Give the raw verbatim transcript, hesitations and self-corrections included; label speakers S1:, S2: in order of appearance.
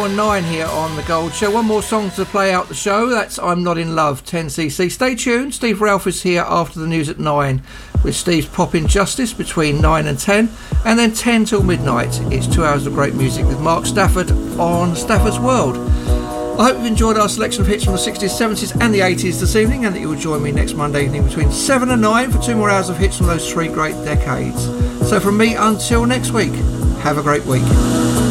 S1: four and nine here on The Gold Show. One more song to play out the show. That's I'm Not In Love, ten C C. Stay tuned. Steve Ralph is here after the news at nine with Steve's Pop-In Justice between nine and ten. And then ten till midnight. It's two hours of great music with Mark Stafford on Stafford's World. I hope you've enjoyed our selection of hits from the sixties, seventies and the eighties this evening, and that you will join me next Monday evening between seven and nine for two more hours of hits from those three great decades. So from me until next week, have a great week.